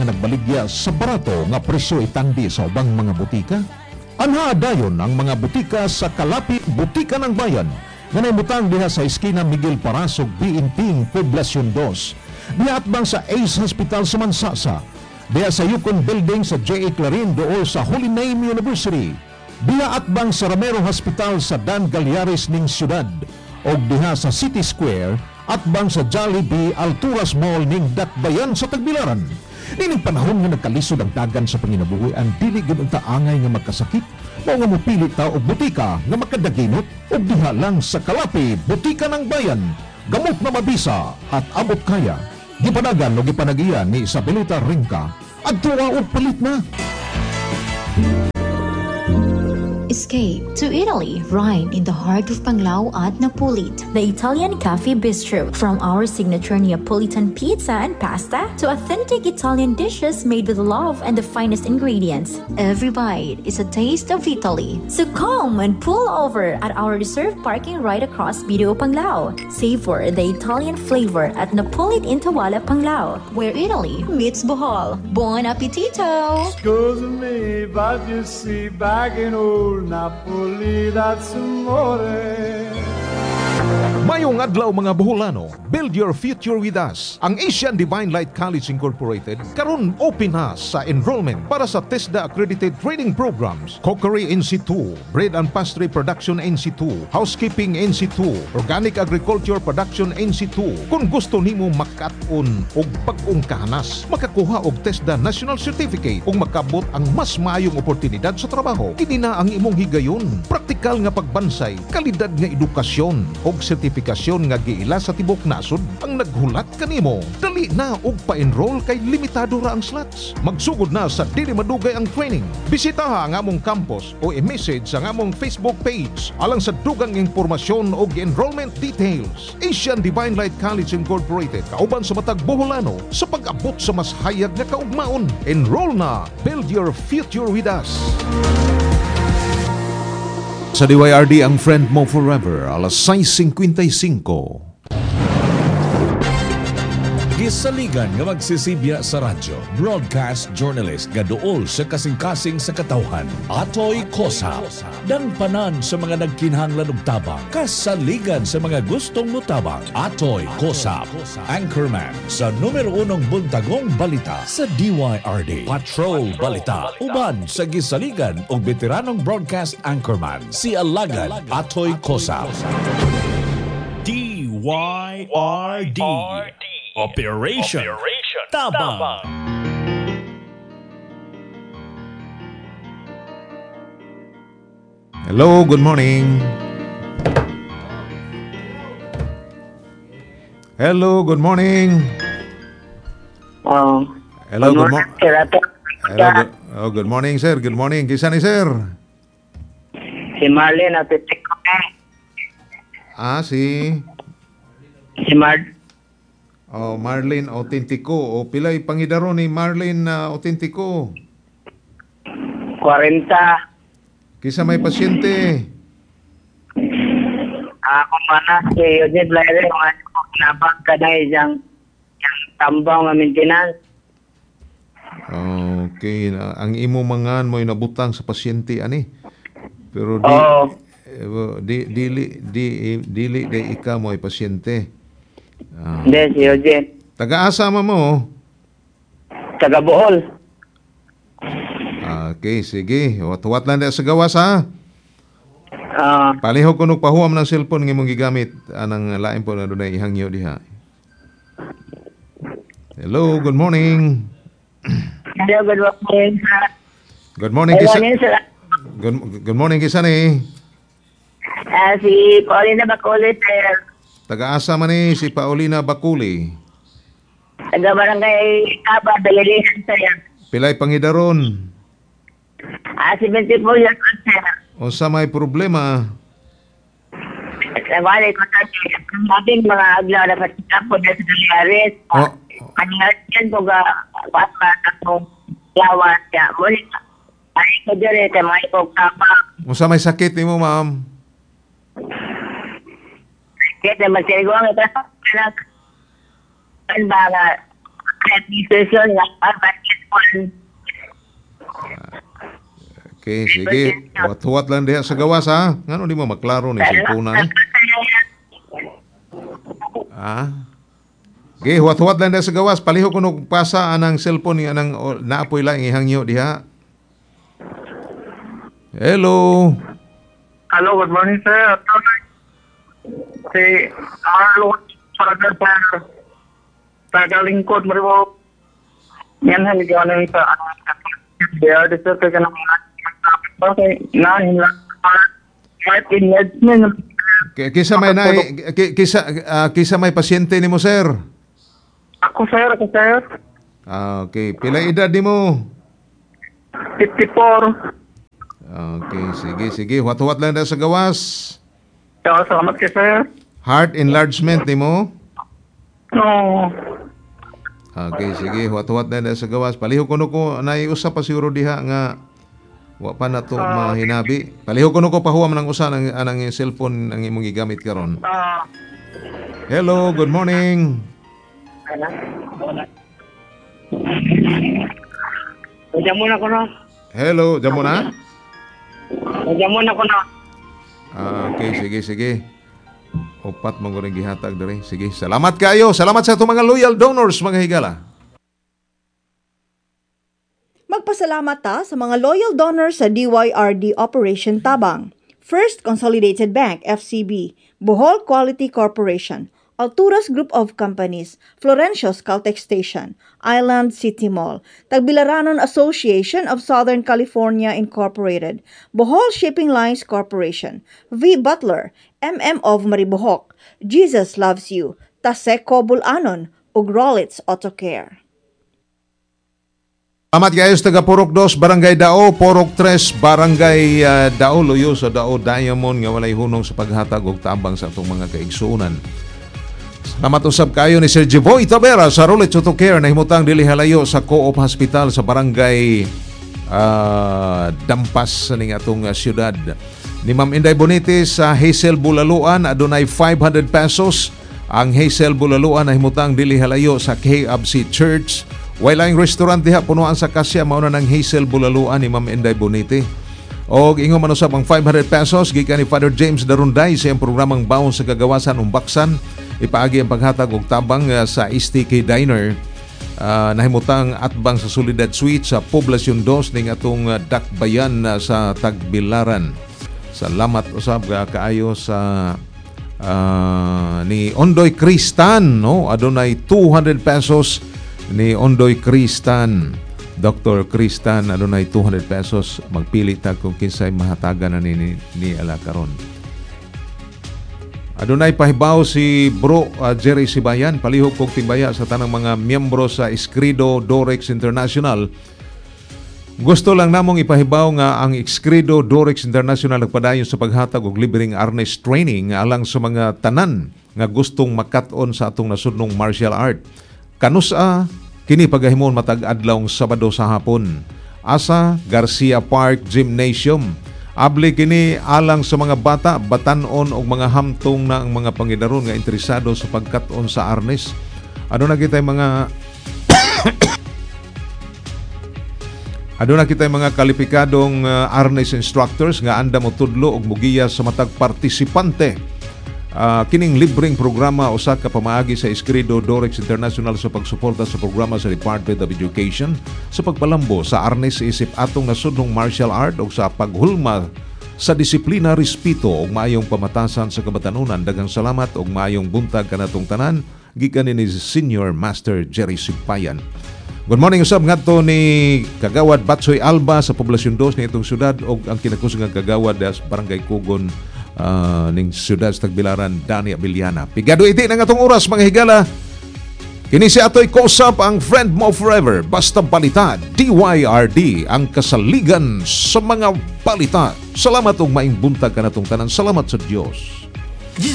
nagbaligya sa barato nga presyo itandi sa ubang mga butika. Anha dayon ang mga butika sa Kalapi, Butika ng Bayan nga naimutang diha sa eskina Miguel Parasog, Biinting, Poblacion 2. Diha atbang sa Ace Hospital sa Mansasa. Diha sa Yukon Building sa J.A. Clarin dool sa Holy Name University. Diha atbang sa Ramero Hospital sa Dan Galyares ning syudad. O diha sa City Square atbang sa Jollibee Alturas Mall ning Dakbayan sa Tagbilaran. Ining panahon nga nagkalisod ang dagan sa panginabuhi ang dili gud unta angay nga magkasakit mao nga mopili ta og butika nga makadaginot og diha lang sa Kalapi, Butika ng Bayan. Gamot na mabisa at abot kaya. Gipanagan o gipanagiyan ni Isabelita Rinca adto og palit na. Escape to Italy, right in the heart of Panglao at Napolit. The Italian Cafe Bistro. From our signature Neapolitan pizza and pasta to authentic Italian dishes made with love and the finest ingredients. Every bite is a taste of Italy. So come and pull over at our reserved parking right across BDO Panglao. Savor the Italian flavor at Napolit in Tawala, Panglao, where Italy meets Bohol. Buon appetito! Excuse me, but you see, back in old Napoli, that's amore. Mayong adlaw mga Boholano, build your future with us. Ang Asian Divine Light College Incorporated karon open na sa enrollment para sa TESDA accredited training programs, Cookery NC2, Bread and Pastry Production NC2, Housekeeping NC2, Organic Agriculture Production NC2. Kung gusto nimo makat-on og pag-ong kahanas, makakuha og TESDA National Certificate ug makabot ang mas maayong oportunidad sa trabaho. Kini na ang imong higayon, praktikal nga pagbansay, kalidad nga edukasyon og sertifikasyon nga giila sa tibok nasod ang naghulat kanimo. Dali na og pa-enroll kay limitado ra ang slots. Magsugod na sa dili madugay ang training. Bisitaha ang among campus o i-message sa among Facebook page alang sa dugang impormasyon og enrollment details. Asian Divine Light College Incorporated, kauban sa matag Boholano sa pag-abot sa mas hayag nga kaugmaon. Enroll na. Build your future with us. Sa DYRD ang friend mo forever, alas 6:55. Gisaligan nga magsisibya sa radyo, broadcast journalist nga duol sa kasing-kasing sa katawhan, Atoy Kosa. Dangpanan sa mga nagkinahanglan og tabang, kasaligan sa mga gustong mutabang, Atoy Kosa. Anchorman sa numero 1 buntagong balita sa DYRD, Patrol Balita. Uban sa gisaligan og veteranong broadcast anchorman, si Alagan Atoy Kosa. DYRD. Operation Tabang. Hello, good morning. Hello, good morning. Hello, good morning. Good morning, sir. Good morning. Kisa ni sir? Si Marlene Autentico. Si Marlene Autentico. O pilay pangidaro ni Marlene Autentico? 40. Kisa may pasyente? Ako mana si Eugene Blaire, nabang ka na yung tambang na maintenance. Okay. Ang imo mangan mo nabutang sa pasyente, ani? Pero dili ikaw mo ay pasyente. Hindi, si Eugene. Taga-asa mo? Taga Bohol. Okay, sige. Wat lang sa gawas, ha? Palihog ko nagpahuam ng cellphone ng imong gigamit. Anang lain po na doon ay ihangyo diha. Hello, good morning. Hello, good morning. Good morning, Good morning, kisa ni? Si Paulina Bacolod, sir. Taga-asa man ni si Paulina Baculi. Taga Barangay Caba, Dalilihan, sir. Pilay pangidaron? 74 years old, sir. O sa may problema? Nagwalay ko sa sabing mga aglaw na patikapo na sa Daliares. Kanihan ko ga atong lawan siya. Muli, ay ko dire, may ko kapag. O sa may sakit ni mo, ma'am? Kaya magsigong ito sa anak. Ang mga administration nga, bakit Okay, sige. Huwat-huwat lang diha sa gawas ha. Ngano di mo maklaro ni cellphone na? Okay, huwat-huwat lang diha sa gawas. Paliho ko nung pasa anang cellphone ni anang naapoy lang ihangyo diha. Hello. Hello, good morning, sir. Si Arlo, Father Planner. Tagalingkod, maribo. Yan, hindi ko ano yung sa there, the sir, kaya naman Kisa may kisa may pasyente nimo sir. Ako sir. Okay, pila edad nimo? 54. Okay, sige. Huwat-huwat lang na sa gawas. Salamat kayo sir. Heart enlargement nimo? No. Okay, sige. Huwat-huwat na sa gawas. Palihog ko naiusa pa siguro diha nga wa pa na to mahinabi. Palihog ko pahuwam ng usa anang cellphone ang imong gigamit karon. Hello, good morning. Jamu na ko na. Hello, jamu na? Jamu na ko na. Okay, sige. Upat mong rin gihatag diri. Sige, salamat kayo. Salamat sa itong mga loyal donors, mga higala. Magpasalamat ta sa mga loyal donors sa DYRD Operation Tabang. First Consolidated Bank, FCB, Bohol Quality Corporation, Alturas Group of Companies, Florencios Caltex Station, Island City Mall, Tagbilaranon Association of Southern California Incorporated, Bohol Shipping Lines Corporation, V. Butler, MM of Maribohok, Jesus Loves You, Taseco Bulanon, ug Rollins Auto Care. Salamat kayo sa taga Porok 2, Barangay Dao, Porok 3, Barangay Dao, Luyo sa Dao Diamond nga walay hunong sa paghatag og tabang sa atong mga kaigsuonan. Salamat usab kayo ni Sir Jivoy Tavera sa Rollins Auto Care na himutang dili halayo sa Co-op Hospital sa Barangay Dampas ning atong syudad. Ni Ma'am Inday Bonites sa Hazel Bulaluan adunay 500 pesos. Ang Hazel Bulaluan na himutang dili halayo sa KFC Church. Wailaing restaurant diha punuan sa kasya mao na ng Hazel Bulaluan ni Ma'am Inday Bonite. Og ingon man usab ang 500 pesos gikan ni Father James Darunday sa iyang programang Baon sa Kagawasan Umbaksan. Ipaagi ang paghatag og tabang sa STK Diner. Nahimutang atbang sa Soledad Suite sa Poblacion 2 ning atong Dakbayan sa Tagbilaran. Salamat usab kaayo sa ni Ondoy Cristan, no? Adunay 200 pesos ni Ondoy Cristan. Dr. Cristan adunay 200 pesos. Magpili ta kung kinsay mahatagan na ni ala karon. Adunay pahibaw si Bro Jerry Sibayan, palihog kog timbaya sa tanang mga miyembro sa Escrido Dorex International. Gusto lang namong ipahibaw nga ang Escrido Dorex International nagpadayon sa paghatag og libreng arnes training alang sa mga tanan nga gustong makat-on sa atong nasudnong martial art. Kanusa kini pagahimon matag adlawng Sabado sa hapon. Asa Garcia Park Gymnasium. Abli kini alang sa mga bata, batan-on og mga hamtong na ang mga pangidaron nga interesado sa pagkat-on sa arnes. Aduna kitay mga mga kalipikadong arnes instructors nga anda mo tudlo og mugiya sa matag partisipante. Kining libreng programa usa ka pamaagi sa Escrido Dorex International sa pagsuporta sa programa sa Department of Education sa pagpalambo sa arnes isip atong nasudnong martial art o sa paghulma sa disiplina, respeto ug maayong pamatasan sa kabatanunan. Daghang salamat ug maayong buntag kanatong tanan gikan ni Senior Master Jerry Sipayan. Good morning usab ngadto ni Kagawad Batsoy Alba sa Poblacion 2 ni itong syudad ug ang kinakusang Kagawad sa Barangay Kugon ning syudad sa Tagbilaran, Dani Abiliana. Pigado iti ng atong oras mga higala. Kini si Atoy Kosap, ang friend mo forever. Basta balita, DYRD, ang kasaligan sa mga balita. Salamat ug maing buntag kanatong tanan. Salamat sa Dios.